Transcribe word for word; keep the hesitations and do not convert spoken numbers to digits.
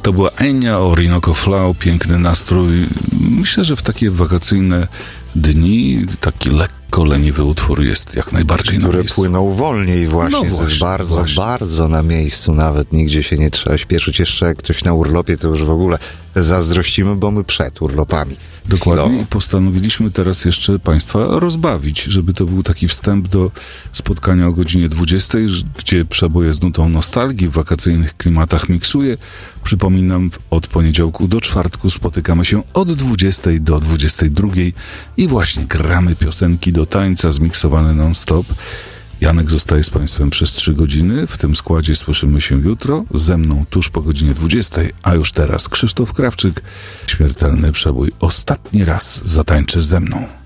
To była Enya Orinoco Flow, piękny nastrój. Myślę, że w takie wakacyjne dni taki lekko leniwy utwór jest jak najbardziej na Które miejscu. płyną wolniej właśnie, No to właśnie, jest bardzo, właśnie. bardzo na miejscu, nawet nigdzie się nie trzeba śpieszyć. Jeszcze jak ktoś na urlopie, to już w ogóle zazdrościmy, bo my przed urlopami. Dokładnie. Chwilowo. I postanowiliśmy teraz jeszcze Państwa rozbawić, żeby to był taki wstęp do spotkania o godzinie dwudziestej, gdzie przeboje z nutą nostalgii w wakacyjnych klimatach miksuje. Przypominam, od poniedziałku do czwartku spotykamy się od dwudziestej do dwudziestej drugiej i właśnie gramy piosenki do tańca zmiksowane non-stop. Janek zostaje z Państwem przez trzy godziny. W tym składzie słyszymy się jutro. Ze mną tuż po godzinie dwudziestej, a już teraz Krzysztof Krawczyk. Śmiertelny przebój. Ostatni raz zatańczysz ze mną.